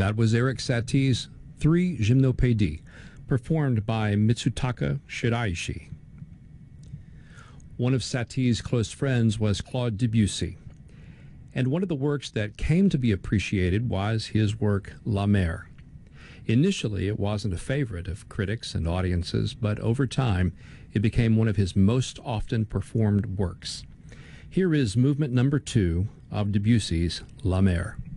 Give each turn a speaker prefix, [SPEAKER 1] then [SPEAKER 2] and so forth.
[SPEAKER 1] That was Eric Satie's Three Gymnopédies, performed by Mitsutaka Shiraishi. One of Satie's close friends was Claude Debussy, and one of the works that came to be appreciated was his work La Mer. Initially, it wasn't a favorite of critics and audiences, but over time, it became one of his most often performed works. Here is movement number 2 of Debussy's La Mer.